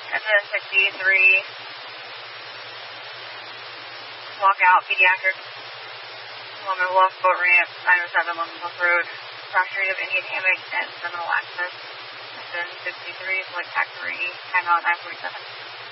And then 63, walk out, pediatric, Longman Bluff, boat ramp, 907 Longman Bluff Road, cross street of Indian Hammock and Seminole Access. And then 63, select tack 3, hang on 947.